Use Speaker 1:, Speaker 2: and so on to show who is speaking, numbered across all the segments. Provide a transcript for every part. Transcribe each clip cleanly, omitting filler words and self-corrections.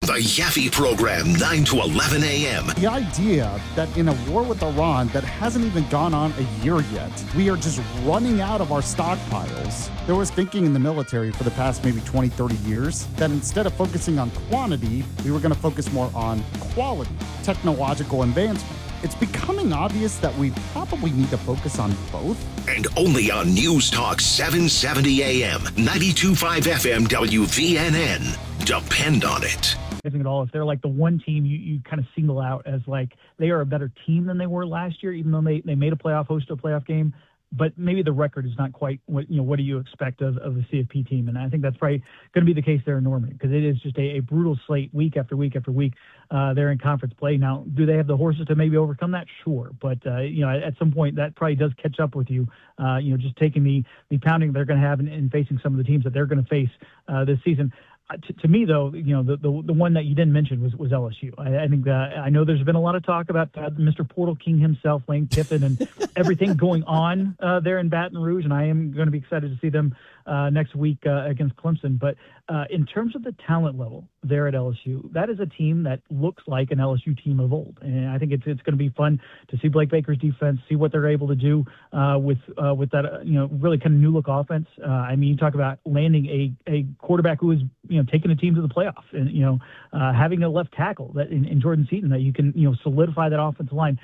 Speaker 1: The Yaffe Program, 9 to 11 a.m.
Speaker 2: The idea that in a war with Iran that hasn't even gone on a year yet, we are just running out of our stockpiles. There was thinking in the military for the past maybe 20, 30 years that instead of focusing on quantity, we were going to focus more on quality, technological advancement. It's becoming obvious that we probably need to focus on both.
Speaker 1: And only on News Talk 770 AM, 92.5 FM WVNN. Depend on it.
Speaker 3: At all, if they're like the one team you kind of single out as like they are a better team than they were last year, even though they made a playoff, hosted a playoff game, but maybe the record is not quite what do you expect of the CFP team? And I think that's probably going to be the case there in Norman, because it is just a brutal slate week after week after week. They're in conference play now. Do they have the horses to maybe overcome that? Sure, but at some point that probably does catch up with you. Just taking the pounding they're going to have in facing some of the teams that they're going to face this season. To me, though, the one that you didn't mention was LSU. I think I know there's been a lot of talk about Mr. Portal King himself, Lane Kiffin, and everything going on there in Baton Rouge, and I am going to be excited to see them next week against Clemson. But in terms of the talent level there at LSU, that is a team that looks like an LSU team of old, and I think it's going to be fun to see Blake Baker's defense, see what they're able to do with that really kind of new look offense. You talk about landing a quarterback who is taking a team to the playoff, and having a left tackle that in Jordan Seaton that you can solidify that offensive line.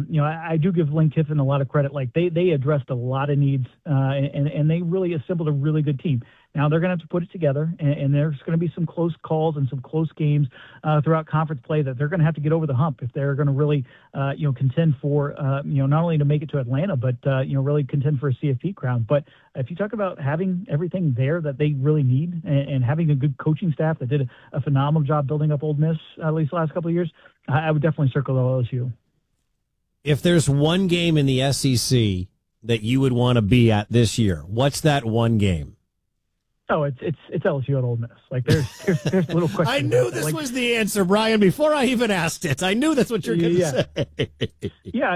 Speaker 3: I do give Lane Kiffin a lot of credit. Like they addressed a lot of needs and they really assembled a really good team. Now they're going to have to put it together, and there's going to be some close calls and some close games throughout conference play that they're going to have to get over the hump if they're going to really, contend for, not only to make it to Atlanta, but, really contend for a CFP crown. But if you talk about having everything there that they really need and having a good coaching staff that did a phenomenal job building up Ole Miss, at least the last couple of years, I would definitely circle LSU.
Speaker 4: If there's one game in the SEC that you would want to be at this year, what's that one game?
Speaker 3: Oh, it's LSU at Ole Miss. Like there's little questions.
Speaker 4: I knew this was the answer, Brian, before I even asked it. I knew that's what you're going to say.
Speaker 3: Yeah,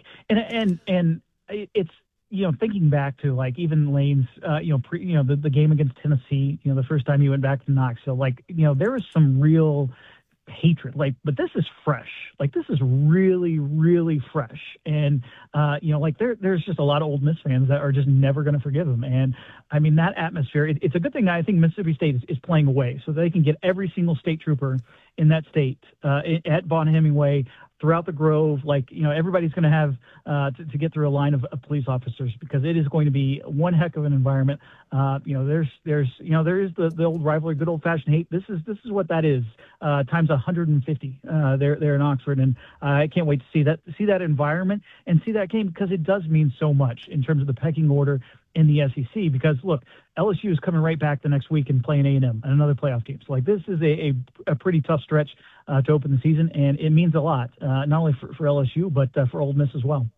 Speaker 3: and it's thinking back to like even Lane's the game against Tennessee, the first time he went back to Knoxville, there was some real hatred, but this is fresh. This is really, really fresh. And, there's just a lot of Ole Miss fans that are just never going to forgive him. And I mean, that atmosphere, it's a good thing. I think Mississippi State is playing away so they can get every single state trooper in that state at Vaughn Hemingway throughout the Grove. Everybody's going to have to get through a line of police officers, because it is going to be one heck of an environment. There is the old rivalry, good old fashioned hate. This is what that is, times 150 there in Oxford. And I can't wait to see that environment and see that game, because it does mean so much in terms of the pecking order in the SEC. Because look, LSU is coming right back the next week and playing A&M and another playoff team. So this is a pretty tough stretch to open the season, and it means a lot, not only for LSU, but for Ole Miss as well.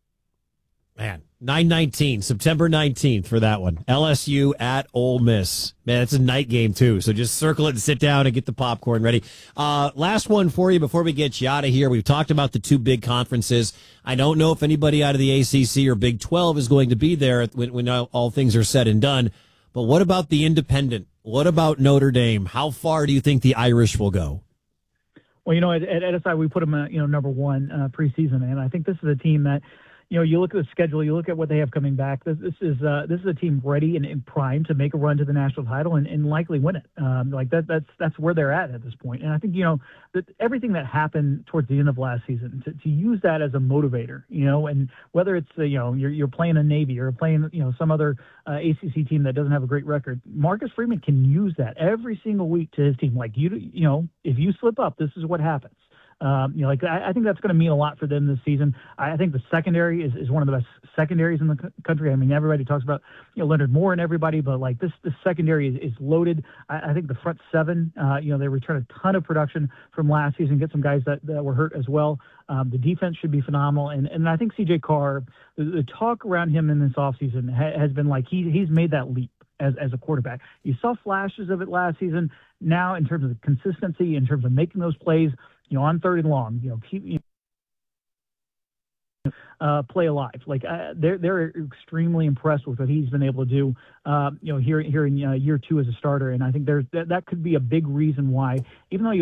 Speaker 4: Man, 9/19, September 19th for that one. LSU at Ole Miss. Man, it's a night game too, so just circle it and sit down and get the popcorn ready. Last one for you before we get you out of here. We've talked about the two big conferences. I don't know if anybody out of the ACC or Big 12 is going to be there when all things are said and done, but what about the independent? What about Notre Dame? How far do you think the Irish will go?
Speaker 3: Well, at SI, we put them, number one preseason, and I think this is a team that, you look at the schedule, you look at what they have coming back. This is a team ready and primed to make a run to the national title and likely win it. That's where they're at this point. And I think that everything that happened towards the end of last season to use that as a motivator, and whether it's you're playing a Navy or playing some other ACC team that doesn't have a great record, Marcus Freeman can use that every single week to his team. If you slip up, this is what happens. I think that's going to mean a lot for them this season. I think the secondary is one of the best secondaries in the country. I mean, everybody talks about Leonard Moore and everybody, but this secondary is loaded. I think the front seven, they return a ton of production from last season, get some guys that were hurt as well. The defense should be phenomenal, and I think CJ Carr, the talk around him in this offseason has been he's made that leap as a quarterback. You saw flashes of it last season. Now, in terms of consistency, in terms of making those plays, on third and long, keep play alive. They're extremely impressed with what he's been able to do, here in year two as a starter. And I think that could be a big reason why, even though